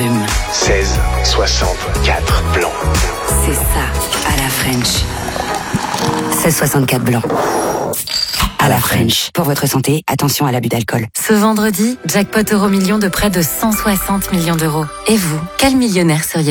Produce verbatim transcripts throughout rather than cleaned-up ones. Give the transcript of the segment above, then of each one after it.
rhume. seize soixante-quatre blanc. C'est ça, à la French. seize soixante-quatre blanc. À la French. Pour votre santé, attention à l'abus d'alcool. Ce vendredi, jackpot euro million de près de cent soixante millions d'euros. Et vous, quel millionnaire seriez-vous ?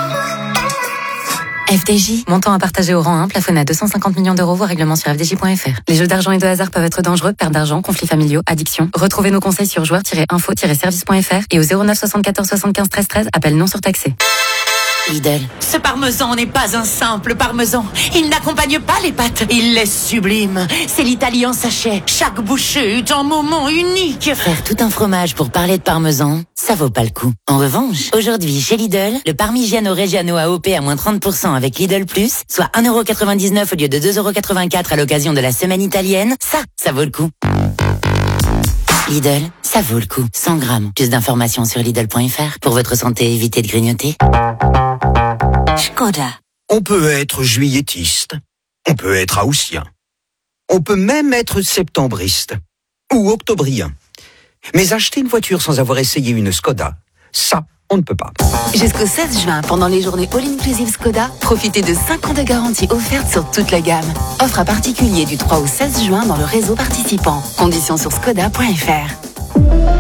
F D J, montant à partager au rang un, plafonné à deux cent cinquante millions d'euros, voire règlement sur f d j point f r. Les jeux d'argent et de hasard peuvent être dangereux, perte d'argent, conflits familiaux, addiction. Retrouvez nos conseils sur joueurs tiret info tiret service point f r et au zéro neuf soixante-quatorze soixante-quinze treize treize, appel non surtaxé. Lidl. Ce parmesan n'est pas un simple parmesan. Il n'accompagne pas les pâtes. Il est sublime. C'est l'Italie en sachet. Chaque bouchée est un moment unique. Faire tout un fromage pour parler de parmesan, ça vaut pas le coup. En revanche, aujourd'hui, chez Lidl, le Parmigiano Reggiano A O P à moins trente pour cent avec Lidl Plus, soit un euro quatre-vingt-dix-neuf au lieu de deux euros quatre-vingt-quatre à l'occasion de la semaine italienne, ça, ça vaut le coup. Lidl, ça vaut le coup. cent grammes. Plus d'informations sur Lidl point f r. Pour votre santé, évitez de grignoter. Skoda. On peut être juilletiste, on peut être haussien, on peut même être septembriste ou octobrien. Mais acheter une voiture sans avoir essayé une Skoda, ça, on ne peut pas. Jusqu'au seize juin, pendant les journées All-Inclusive Skoda, profitez de cinq ans de garantie offerte sur toute la gamme. Offre à particulier du trois au seize juin dans le réseau participant. Conditions sur skoda point f r.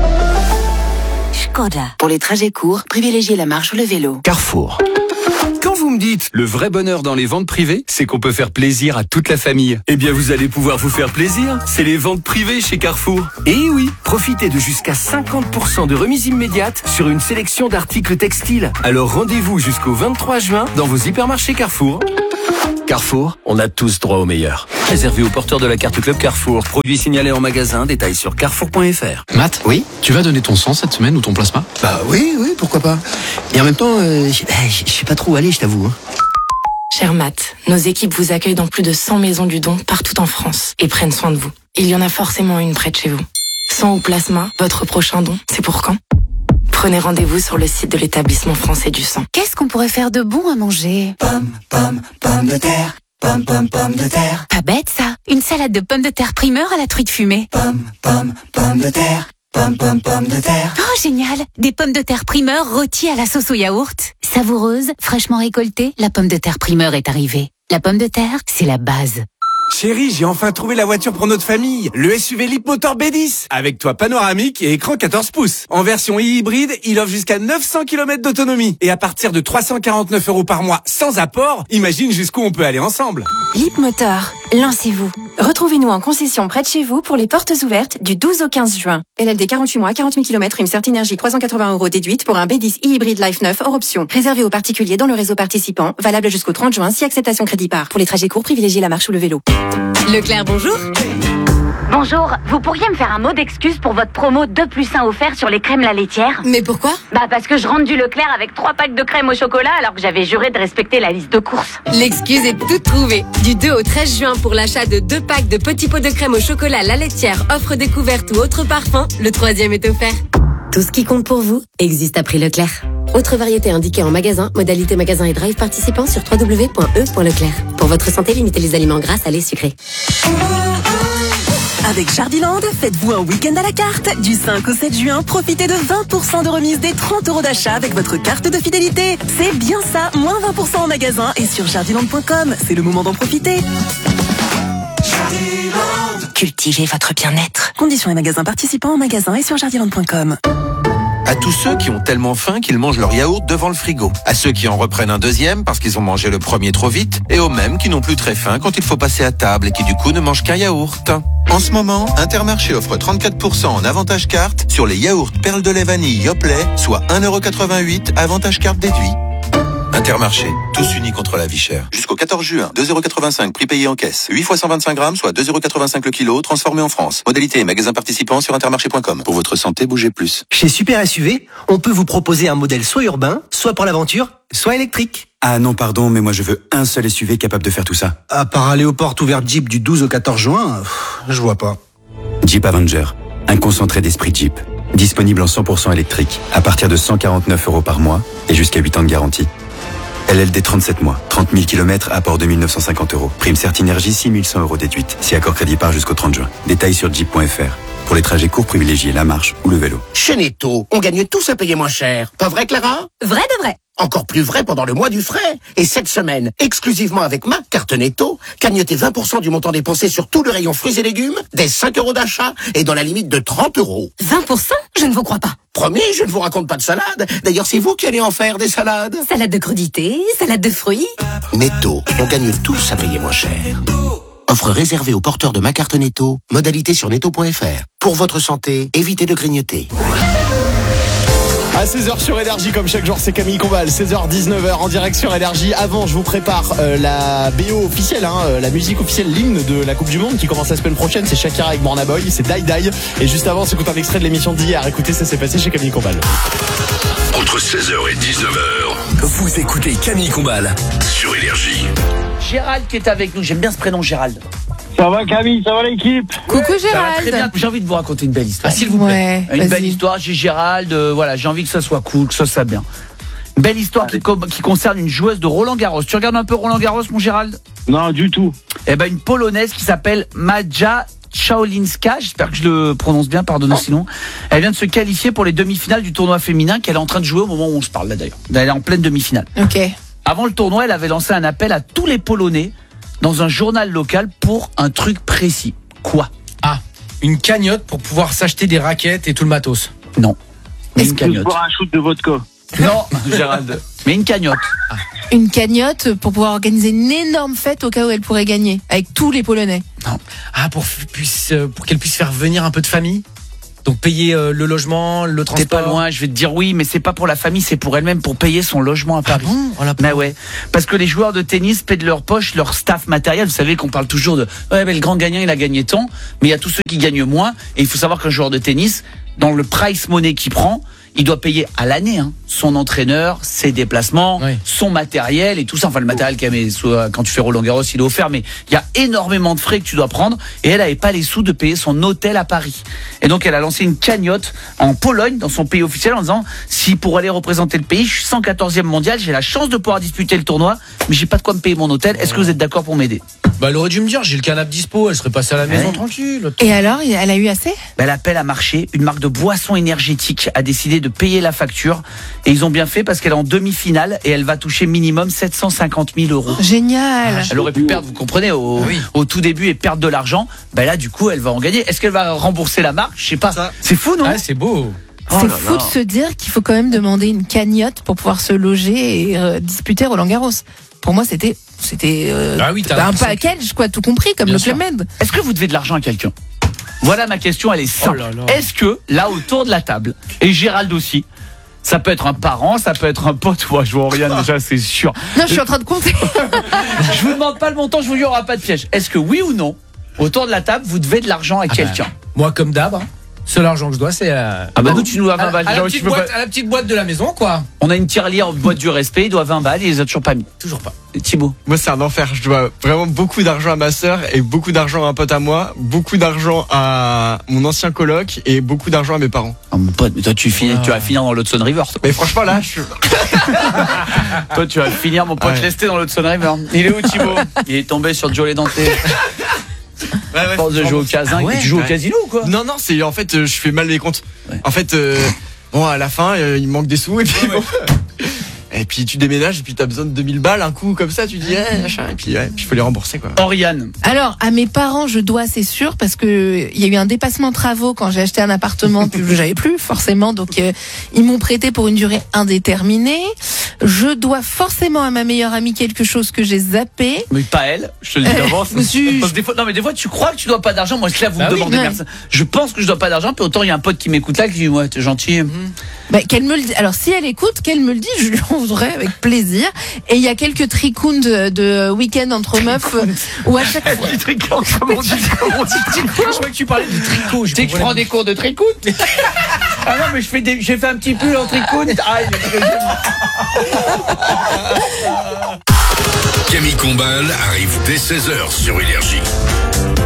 Skoda. Pour les trajets courts, privilégiez la marche ou le vélo. Carrefour. Quand vous me dites le vrai bonheur dans les ventes privées, c'est qu'on peut faire plaisir à toute la famille. Eh bien, vous allez pouvoir vous faire plaisir. C'est les ventes privées chez Carrefour. Et oui, profitez de jusqu'à cinquante pour cent de remise immédiate sur une sélection d'articles textiles. Alors rendez-vous jusqu'au vingt-trois juin dans vos hypermarchés Carrefour. Carrefour, on a tous droit au meilleur. Réservé aux porteurs de la carte Club Carrefour. Produit signalé en magasin, détails sur carrefour point f r. Matt, oui, tu vas donner ton sang cette semaine ou ton plasma ? Bah oui, oui, pourquoi pas. Et en même temps, euh, je sais pas trop où aller, je t'avoue. Hein. Cher Matt, nos équipes vous accueillent dans plus de cent maisons du don partout en France et prennent soin de vous. Il y en a forcément une près de chez vous. Sang ou plasma, votre prochain don, c'est pour quand ? Prenez rendez-vous sur le site de l'établissement français du sang. Qu'est-ce qu'on pourrait faire de bon à manger ? Pomme, pomme, pomme de terre. Pomme, pomme, pomme de terre. Pas bête ça. Une salade de pommes de terre primeur à la truite fumée. Pomme, pomme, pomme de terre. Pomme, pomme, pomme de terre. Oh génial. Des pommes de terre primeur rôties à la sauce au yaourt. Savoureuse, fraîchement récoltée, la pomme de terre primeur est arrivée. La pomme de terre, c'est la base. Chérie, j'ai enfin trouvé la voiture pour notre famille. Le S U V Leapmotor B dix. Avec toit panoramique et écran quatorze pouces. En version hybride, il offre jusqu'à neuf cents kilomètres d'autonomie. Et à partir de trois cent quarante-neuf euros par mois sans apport, imagine jusqu'où on peut aller ensemble. Leapmotor, lancez-vous. Retrouvez-nous en concession près de chez vous pour les portes ouvertes du douze au quinze juin. L L D quarante-huit mois, quarante mille kilomètres, une Certi Énergie trois cent quatre-vingts euros déduite pour un B dix hybride Life neuf hors option. Réservé aux particuliers dans le réseau participant, valable jusqu'au trente juin si acceptation crédit par. Pour les trajets courts, privilégiez la marche ou le vélo. Leclerc, bonjour. Bonjour, vous pourriez me faire un mot d'excuse pour votre promo deux plus un offert sur les crèmes la laitière ? Mais pourquoi ? Bah parce que je rentre du Leclerc avec trois packs de crème au chocolat alors que j'avais juré de respecter la liste de courses. L'excuse est toute trouvée. Du deux au treize juin pour l'achat de deux packs de petits pots de crème au chocolat la laitière, offre découverte ou autre parfum, le troisième est offert. Tout ce qui compte pour vous existe à prix Leclerc. Autre variété indiquée en magasin, modalité magasin et drive participant sur w w w point e point leclerc. Pour votre santé, limitez les aliments gras, salés, sucrés. Avec Jardiland, faites-vous un week-end à la carte. Du cinq au sept juin, profitez de vingt pour cent de remise des trente euros d'achat avec votre carte de fidélité. C'est bien ça, moins vingt pour cent en magasin et sur jardiland point com. C'est le moment d'en profiter. Jardiland. Cultivez votre bien-être. Conditions et magasins participants en magasin et sur jardiland point com. À tous ceux qui ont tellement faim qu'ils mangent leur yaourt devant le frigo. À ceux qui en reprennent un deuxième parce qu'ils ont mangé le premier trop vite. Et aux mêmes qui n'ont plus très faim quand il faut passer à table et qui du coup ne mangent qu'un yaourt. En ce moment, Intermarché offre trente-quatre pour cent en avantage carte sur les yaourts perles de lait vanille Yoplait, soit un euro quatre-vingt-huit, avantage carte déduit. Intermarché, tous unis contre la vie chère. Jusqu'au quatorze juin, deux euros quatre-vingt-cinq, prix payé en caisse. huit fois cent vingt-cinq grammes, soit deux euros quatre-vingt-cinq le kilo, transformé en France. Modalité et magasin participant sur intermarché point com. Pour votre santé, bougez plus. Chez Super S U V, on peut vous proposer un modèle soit urbain, soit pour l'aventure, soit électrique. Ah non, pardon, mais moi je veux un seul S U V capable de faire tout ça. À part aller aux portes ouvertes Jeep du douze au quatorze juin, pff, je vois pas. Jeep Avenger, un concentré d'esprit Jeep. Disponible en cent pour cent électrique, à partir de cent quarante-neuf euros par mois et jusqu'à huit ans de garantie. L L D trente-sept mois, trente mille kilomètres, apport deux mille neuf cent cinquante euros. Prime Certi Énergie, six mille cent euros déduite. Si accord crédit par jusqu'au trente juin. Détails sur jeep point f r. Pour les trajets courts, privilégiez la marche ou le vélo. Chez Netto, on gagne tous à payer moins cher. Pas vrai, Clara? Vrai de vrai. Encore plus vrai pendant le mois du frais. Et cette semaine, exclusivement avec ma carte Netto, cagnottez vingt pour cent du montant dépensé sur tout le rayon fruits et légumes, dès cinq euros d'achat et dans la limite de trente euros. vingt pour cent? Je ne vous crois pas. Promis, je ne vous raconte pas de salade. D'ailleurs, c'est vous qui allez en faire des salades. Salade de crudités, salade de fruits. Netto, on gagne tous à payer moins cher. Offre réservée aux porteurs de ma carte Netto. Modalité sur netto point f r. Pour votre santé, évitez de grignoter. À seize heures sur Énergie, comme chaque jour, c'est Camille Combal. seize heures dix-neuf heures en direct sur Énergie. Avant, je vous prépare euh, la B O officielle, hein, euh, la musique officielle, l'hymne de la Coupe du Monde qui commence la semaine prochaine. C'est Shakira avec Burna Boy, c'est Die Die. Et juste avant, c'est un extrait de l'émission d'hier. Écoutez, ça s'est passé chez Camille Combal. Entre seize heures et dix-neuf heures, vous écoutez Camille Combal sur Énergie. Gérald qui est avec nous, j'aime bien ce prénom Gérald. Ça va Camille, ça va l'équipe? Coucou Gérald. Très bien, j'ai envie de vous raconter une belle histoire. Ah, s'il vous plaît. Une vas-y. belle histoire, j'ai Gérald, euh, voilà, j'ai envie que ça soit cool, que ça soit bien. Une belle histoire qui, co- qui concerne une joueuse de Roland Garros. Tu regardes un peu Roland Garros, mon Gérald? Non, du tout. Eh ben, une Polonaise qui s'appelle Maja Czaulinska, j'espère que je le prononce bien, pardonnez sinon. Elle vient de se qualifier pour les demi-finales du tournoi féminin qu'elle est en train de jouer au moment où on se parle là d'ailleurs. Elle est en pleine demi-finale. Ok. Avant le tournoi, elle avait lancé un appel à tous les Polonais dans un journal local pour un truc précis. Quoi? Ah, une cagnotte pour pouvoir s'acheter des raquettes et tout le matos. Non. Mais Est-ce une que je cagnotte. boire un shoot de vodka? Non, Gérald. Mais une cagnotte. Ah. Une cagnotte pour pouvoir organiser une énorme fête au cas où elle pourrait gagner, avec tous les Polonais. Non. Ah, pour, puisse, pour qu'elle puisse faire venir un peu de famille. Donc payer euh, le logement, le transport. T'es pas loin, je vais te dire oui, mais c'est pas pour la famille, c'est pour elle-même, pour payer son logement à Paris. Ah bon? Oh, la mais ouais, parce que les joueurs de tennis paient de leur poche leur staff matériel. Vous savez qu'on parle toujours de ouais, mais le grand gagnant il a gagné tant, mais il y a tous ceux qui gagnent moins. Et il faut savoir qu'un joueur de tennis, dans le price money qu'il prend, il doit payer à l'année hein, son entraîneur, ses déplacements, oui. son matériel et tout ça. Enfin, le matériel quand tu fais Roland Garros, il est offert, mais il y a énormément de frais que tu dois prendre. Et elle n'avait pas les sous de payer son hôtel à Paris. Et donc, elle a lancé une cagnotte en Pologne, dans son pays officiel, en disant si pour aller représenter le pays, je suis cent quatorzième mondial, j'ai la chance de pouvoir disputer le tournoi, mais j'ai pas de quoi me payer mon hôtel. Est-ce que vous êtes d'accord pour m'aider? Bah, elle aurait dû me dire, j'ai le canapé dispo, elle serait passée à la maison ouais. tranquille. Et alors, elle a eu assez? Bah, l'appel a marché. Une marque de boissons énergétiques a décidé de payer la facture. Et ils ont bien fait parce qu'elle est en demi-finale et elle va toucher minimum sept cent cinquante mille euros. Génial. Ah, elle aurait pu perdre, vous comprenez, au, oui. au tout début et perdre de l'argent. Bah là, du coup, elle va en gagner. Est-ce qu'elle va rembourser la marque? Je sais pas. Ça. C'est fou, non? Ah, c'est beau. C'est oh fou de se dire qu'il faut quand même demander une cagnotte pour pouvoir se loger et euh, disputer Roland Garros. Pour moi, c'était c'était euh, ah oui, un package, quoi, tout compris, comme bien le Club Med. Est-ce que vous devez de l'argent à quelqu'un? Voilà ma question, elle est simple. Oh là là. Est-ce que, là, autour de la table, et Gérald aussi, ça peut être un parent, ça peut être un pote, ouais, je vois rien déjà, c'est sûr. Non, je suis en train de compter. Je vous demande pas le montant, je vous dis, il n'y aura pas de piège. Est-ce que oui ou non, autour de la table, vous devez de l'argent à ah quelqu'un? bah, Moi, comme d'hab, hein. Seul argent que je dois, c'est à... Ah bah nous, tu nous dois vingt balles. À la, petite boîte, pas... à la petite boîte de la maison, quoi. On a une tirelire en boîte du respect, il doit vingt balles, il les a toujours pas mis. Toujours pas. Et Thibaut? Moi, c'est un enfer. Je dois vraiment beaucoup d'argent à ma sœur et beaucoup d'argent à un pote à moi, beaucoup d'argent à mon ancien coloc et beaucoup d'argent à mes parents. Ah, mon pote, mais toi, tu, finis, ah. tu vas finir dans l'Hudson River. Toi. Mais franchement, là, je suis... Toi, tu vas finir, mon pote, ouais. lesté dans l'Hudson River. Il est où, Thibaut? Il est tombé sur Joe les dentés. Ouais, ouais, force de jouer au casin. Ah ouais, tu joues ouais. au casino ou quoi? Non, non, c'est en fait, euh, je fais mal les comptes. Ouais. En fait, euh, bon, à la fin, euh, il manque des sous et puis, ouais, bon, et puis tu déménages et puis t'as besoin de deux mille balles, un coup comme ça, tu dis, eh, machin, et puis, ouais, puis il faut les rembourser, quoi. Oriane. Alors, à mes parents, je dois, c'est sûr, parce que il y a eu un dépassement de travaux quand j'ai acheté un appartement que j'avais plus, forcément, donc euh, ils m'ont prêté pour une durée indéterminée. Je dois forcément à ma meilleure amie quelque chose que j'ai zappé. Mais pas elle, je te le dis d'avance. Euh, Parce que des fois, non mais des fois tu crois que tu dois pas d'argent. Moi là vous bah me oui, demandez ouais. merci. Je pense que je dois pas d'argent. Puis autant il y a un pote qui m'écoute là qui dit ouais t'es gentil. Mmh. Bah, qu'elle me le dit. Alors si elle écoute, qu'elle me le dit, je lui en voudrais avec plaisir. Et il y a quelques tricounes de, de week-end entre meufs euh, où à chaque fois. Tricounes, comment on dit, comment on dit tricot? Je crois que tu parlais du tricot. Je, je prends des cours de tricot. Ah non mais je fais des, j'ai fait un petit pull en tricot. Ah, Camille Combal arrive dès seize heures sur Énergie.